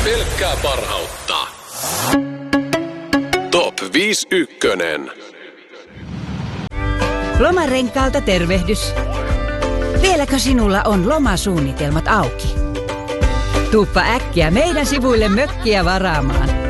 Pelkkää parhautta. Top 5 ykkönen. Lomarenkaalta tervehdys. Vieläkö sinulla on lomasuunnitelmat auki? Tuuppa äkkiä meidän sivuille mökkiä varaamaan.